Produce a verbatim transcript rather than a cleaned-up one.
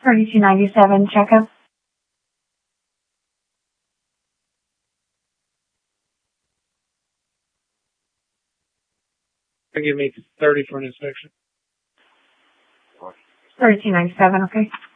thirty-two ninety-seven checkup. Give me thirty for an inspection. thirty-two ninety-seven, okay.